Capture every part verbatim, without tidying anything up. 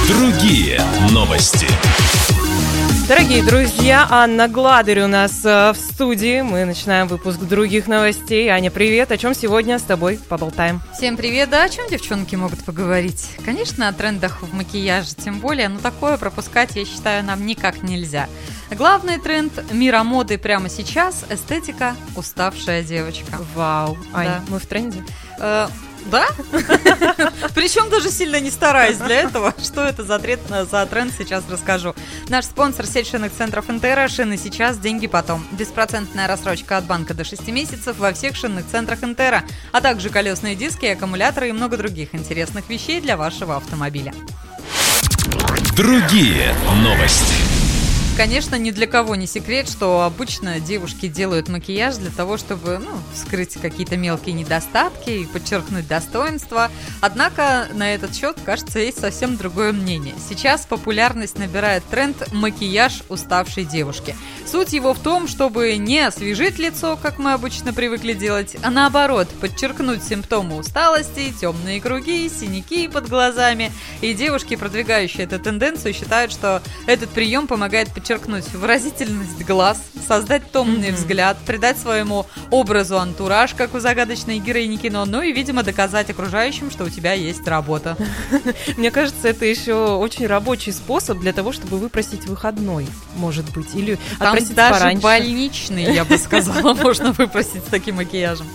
Другие новости. Дорогие друзья, Анна Гладырь у нас э, в студии. Мы начинаем выпуск других новостей. Аня, привет. О чем сегодня с тобой поболтаем? Всем привет. Да, о чем девчонки могут поговорить? Конечно, о трендах в макияже, тем более, но такое пропускать, я считаю, нам никак нельзя. Главный тренд мира моды прямо сейчас – эстетика «уставшая девочка». Вау. Ань, Да. мы в тренде? Э, Да? Причем даже сильно не стараюсь для этого. Что это за тренд, за тренд, сейчас расскажу. Наш спонсор — сеть шинных центров Интера. Шины сейчас, деньги потом. Беспроцентная рассрочка от банка до шести месяцев во всех шинных центрах Интера, а также колесные диски, аккумуляторы и много других интересных вещей для вашего автомобиля. Другие новости. Конечно, ни для кого не секрет, что обычно девушки делают макияж для того, чтобы, ну, скрыть какие-то мелкие недостатки и подчеркнуть достоинства. Однако на этот счет, кажется, есть совсем другое мнение. Сейчас популярность набирает тренд «макияж уставшей девушки». Суть его в том, чтобы не освежить лицо, как мы обычно привыкли делать, а наоборот, подчеркнуть симптомы усталости, темные круги, синяки под глазами. И девушки, продвигающие эту тенденцию, считают, что этот прием помогает подчеркнуть выразительность глаз, создать томный mm-hmm. взгляд, придать своему образу антураж, как у загадочной героини кино, ну и, видимо, доказать окружающим, что у тебя есть работа. Мне кажется, это еще очень рабочий способ для того, чтобы выпросить выходной, может быть, или там отпросить даже пораньше. Больничный, я бы сказала, можно выпросить с таким макияжем.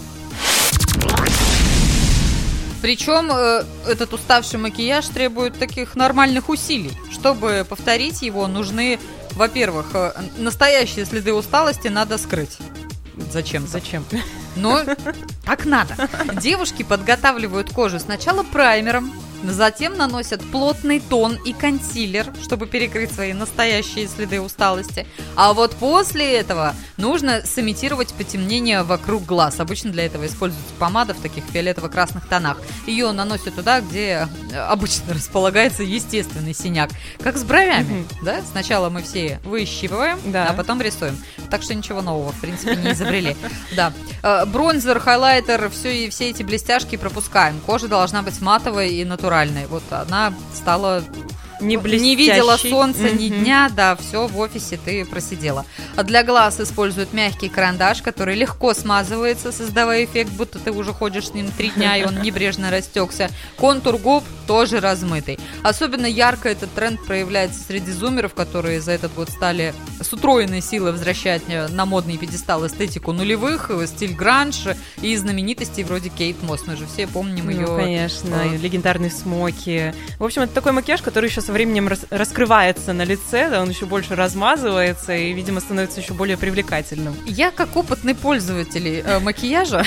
Причем э, этот уставший макияж требует таких нормальных усилий. Чтобы повторить его, нужны, во-первых, э, настоящие следы усталости надо скрыть. Зачем? Зачем? Но так надо. Девушки подготавливают кожу сначала праймером, затем наносят плотный тон и консилер, чтобы перекрыть свои настоящие следы усталости. А вот после этого нужно сымитировать потемнение вокруг глаз. Обычно для этого используется помада в таких фиолетово-красных тонах. Ее наносят туда, где обычно располагается естественный синяк. Как с бровями. Mm-hmm. Да? Сначала мы все выщипываем, да. а потом рисуем. Так что ничего нового, в принципе, не изобрели. Да. Бронзер, хайлайтер, все, все эти блестяшки пропускаем. Кожа должна быть матовой и натуральной. Вот она стала... Не, не видела солнца mm-hmm. ни дня, да, все, в офисе ты просидела. А для глаз используют мягкий карандаш, который легко смазывается, создавая эффект, будто ты уже ходишь с ним три дня, и он небрежно растекся. Контур губ тоже размытый. Особенно ярко этот тренд проявляется среди зумеров, которые за этот год стали с утроенной силой возвращать на модный пьедестал эстетику нулевых, стиль гранж и знаменитостей вроде Кейт Мосс. Мы же все помним ну, ее. Конечно, э... легендарные смоки. В общем, это такой макияж, который еще со временем рас- раскрывается на лице, да, он еще больше размазывается и, видимо, становится еще более привлекательным. Я, как опытный пользователь э, макияжа,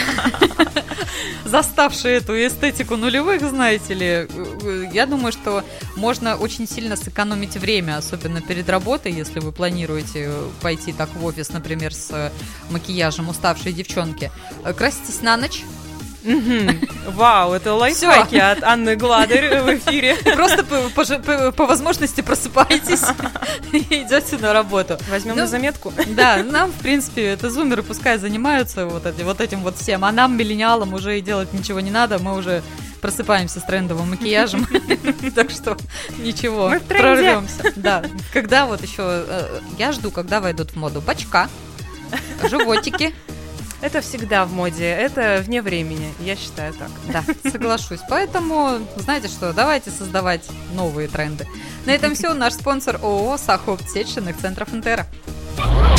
заставший эту эстетику нулевых, знаете ли, я думаю, что можно очень сильно сэкономить время, особенно перед работой, если вы планируете пойти так в офис, например, с макияжем уставшей девчонки. Краситесь на ночь. Mm-hmm. Вау, это лайфхаки от Анны Гладырь в эфире. Просто по, по, по, по возможности просыпаетесь и идете на работу. Возьмем ну, на заметку. Да, нам, в принципе, это зумеры пускай занимаются вот, эти, вот этим вот всем, а нам, миллениалам, уже и делать ничего не надо, мы уже просыпаемся с трендовым макияжем. Так что ничего, прорвемся. Да, когда вот еще, я жду, когда войдут в моду бачка, животики. Это всегда в моде, это вне времени, я считаю так. Да, соглашусь. Поэтому, знаете что, давайте создавать новые тренды. На этом все. Наш спонсор ООО «Сахоп», сеть шинных центров Интера.